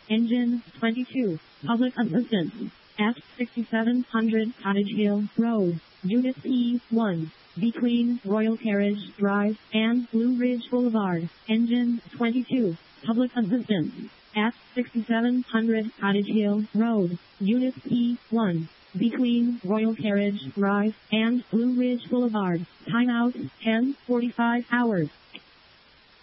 Engine 22. Public assistance. F 6700 Cottage Hill Road, Unit P1. Between Royal Carriage Drive and Blue Ridge Boulevard. Engine 22. Public assistance. F 6700 Cottage Hill Road, Unit P1. Between Royal Carriage Drive and Blue Ridge Boulevard. Timeout 10:45 hours.